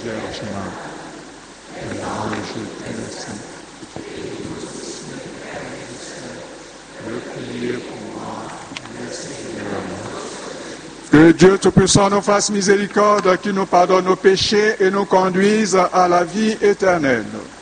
Vierge Marie, rejetez le sang. Priez pour moi, que Dieu Tout-Puissant nous fasse miséricorde, qui nous pardonne nos péchés et nous conduise à la vie éternelle.